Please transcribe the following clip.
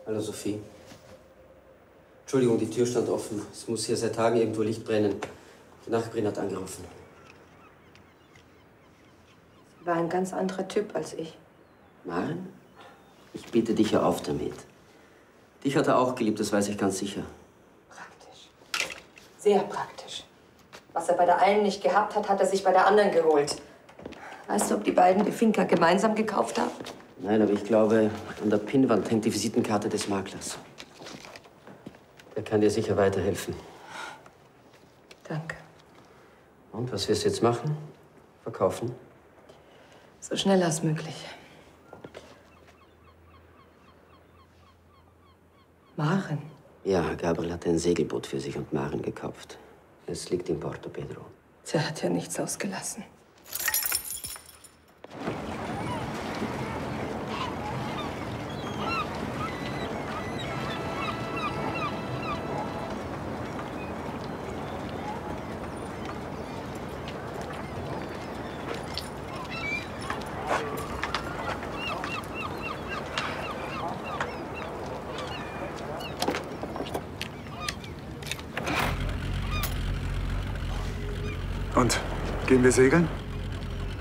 Hallo, Sophie. Entschuldigung, die Tür stand offen. Es muss hier seit Tagen irgendwo Licht brennen. Die Nachbarin hat angerufen. Sie war ein ganz anderer Typ als ich. Maren? Ich bitte dich, hör auf damit. Dich hat er auch geliebt, das weiß ich ganz sicher. Praktisch. Sehr praktisch. Was er bei der einen nicht gehabt hat, hat er sich bei der anderen geholt. Weißt du, ob die beiden die Finca gemeinsam gekauft haben? Nein, aber ich glaube, an der Pinnwand hängt die Visitenkarte des Maklers. Der kann dir sicher weiterhelfen. Danke. Und, was wirst du jetzt machen? Verkaufen? So schnell als möglich. Maren? Ja, Gabriel hat ein Segelboot für sich und Maren gekauft. Es liegt in Porto Pedro. Der hat ja nichts ausgelassen. Und, gehen wir segeln?